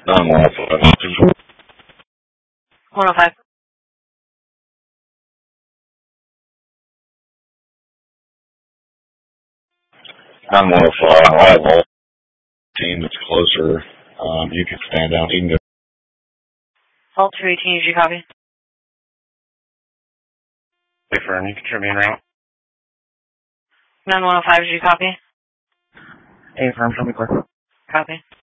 915. 105. I have all team that's closer. You can stand down. You can go. All 218, did you copy? Firm, you can trim me in route. 9105, did you copy? A firm, show me clear. Copy.